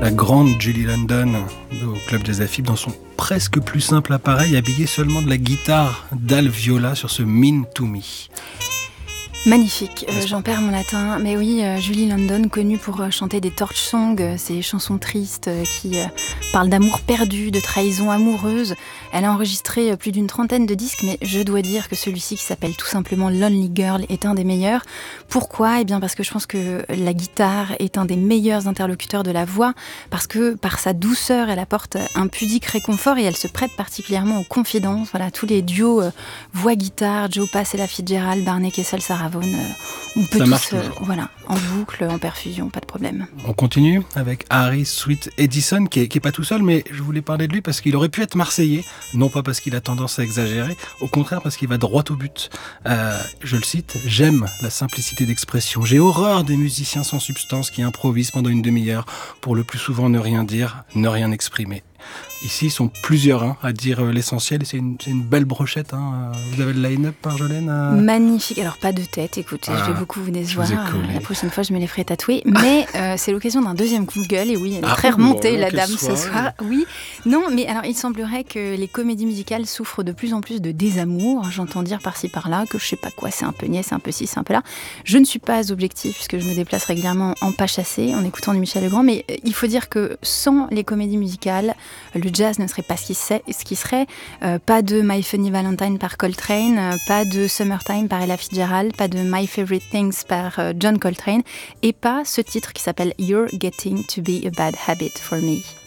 La grande Julie London au Club Jazz Afib dans son presque plus simple appareil, habillé seulement de la guitare d'Al Viola sur ce Mean to Me. Magnifique, j'en perds mon latin, mais oui, Julie London, connue pour chanter des torch songs, ces chansons tristes qui parlent d'amour perdu, de trahison amoureuse. Elle a enregistré plus d'une 30aine de disques, mais je dois dire que celui-ci, qui s'appelle tout simplement Lonely Girl, est un des meilleurs. Pourquoi ? Eh bien parce que je pense que la guitare est un des meilleurs interlocuteurs de la voix, parce que par sa douceur, elle apporte un pudique réconfort et elle se prête particulièrement aux confidences. Voilà, tous les duos voix-guitare, Joe Pass et la Fitzgerald, Barney Kessel, Sarah Vaughan, on peut tous, voilà, en boucle, en perfusion, pas de problème. On continue avec Harry Sweet Edison, qui est pas tout seul, mais je voulais parler de lui parce qu'il aurait pu être marseillais, non pas parce qu'il a tendance à exagérer, au contraire parce qu'il va droit au but. Je le cite, « J'aime la simplicité d'expression. J'ai horreur des musiciens sans substance qui improvisent pendant une demi-heure pour le plus souvent ne rien dire, ne rien exprimer. » Ici, ils sont plusieurs à dire l'essentiel et c'est une belle brochette. Vous avez le line-up, Marjolaine Magnifique. Alors, pas de tête, écoutez, je vais beaucoup vous décevoir. La prochaine fois, je me les ferai tatouer. Mais c'est l'occasion d'un deuxième coup de gueule. Et oui, elle est très remontée, la dame, ce soir. Oui. Non, mais alors, il semblerait que les comédies musicales souffrent de plus en plus de désamour. J'entends dire par-ci, par-là que je sais pas quoi, c'est un peu niais, c'est un peu ci, c'est un peu là. Je ne suis pas objective puisque je me déplace régulièrement en pas chassé, en écoutant du Michel Legrand. Mais il faut dire que sans les comédies musicales, le jazz ne serait pas ce qui serait. Pas de My Funny Valentine par Coltrane, pas de Summertime par Ella Fitzgerald, pas de My Favorite Things par John Coltrane, et pas ce titre qui s'appelle You're Getting to Be a Bad Habit for Me.